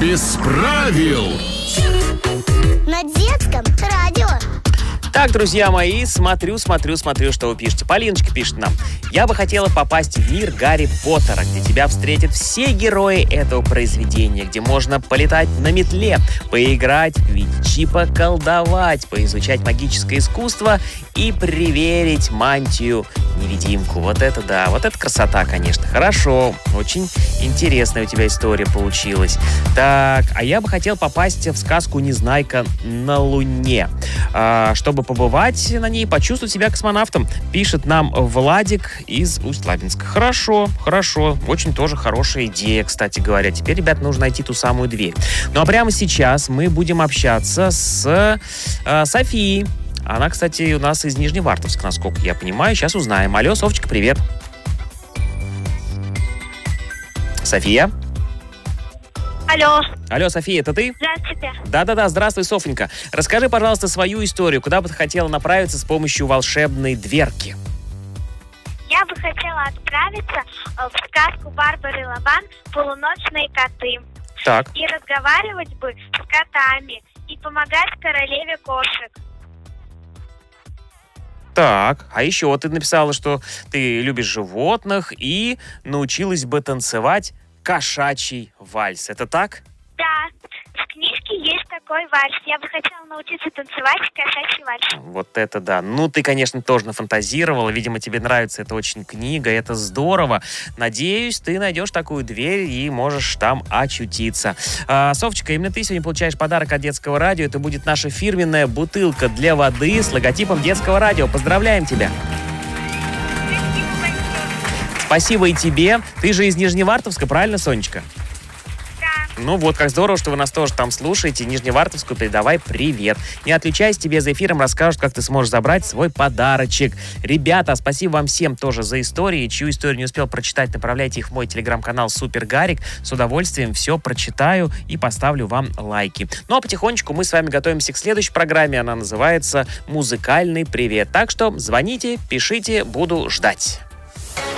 без правил. На детском радио. Так, друзья мои, смотрю, что вы пишете. Полиночка пишет нам. Я бы хотела попасть в мир Гарри Поттера, где тебя встретят все герои этого произведения, где можно полетать на метле, поиграть в Вичи, поколдовать, поизучать магическое искусство и проверить мантию-невидимку. Вот это да, вот это красота, конечно. Хорошо, очень интересная у тебя история получилась. Так, а я бы хотел попасть в сказку «Незнайка на Луне», чтобы побывать на ней, почувствовать себя космонавтом. Пишет нам Владик из Усть-Лабинска. Хорошо. Очень тоже хорошая идея, кстати говоря. Теперь, ребят, нужно найти ту самую дверь. Ну а прямо сейчас мы будем общаться с Софией. Она, кстати, у нас из Нижневартовска, насколько я понимаю. Сейчас узнаем. Алло, Софочка, привет. София? Алло, София, это ты? Здравствуйте. Да-да-да, здравствуй, Софенька. Расскажи, пожалуйста, свою историю. Куда бы ты хотела направиться с помощью волшебной дверки? Я бы хотела отправиться в сказку Барбары Лаван «Полуночные коты». Так. И разговаривать бы с котами. И помогать королеве кошек. Так, а еще ты написала, что ты любишь животных и научилась бы танцевать кошачий вальс. Это так? Да, в книжке есть такой вальс. Я бы хотела научиться танцевать кошачий вальс. Вот это да. Ну, ты, конечно, тоже нафантазировала. Видимо, тебе нравится эта очень книга. Это здорово. Надеюсь, ты найдешь такую дверь и можешь там очутиться. Софочка, именно ты сегодня получаешь подарок от Детского радио. Это будет наша фирменная бутылка для воды с логотипом Детского радио. Поздравляем тебя! Спасибо и тебе. Ты же из Нижневартовска, правильно, Сонечка? Да. Ну вот, как здорово, что вы нас тоже там слушаете. Нижневартовску передавай привет. Не отключайся, тебе за эфиром расскажут, как ты сможешь забрать свой подарочек. Ребята, спасибо вам всем тоже за истории. Чью историю не успел прочитать, направляйте их в мой телеграм-канал Супер Гарик. С удовольствием все прочитаю и поставлю вам лайки. Ну а потихонечку мы с вами готовимся к следующей программе. Она называется «Музыкальный привет». Так что звоните, пишите, буду ждать.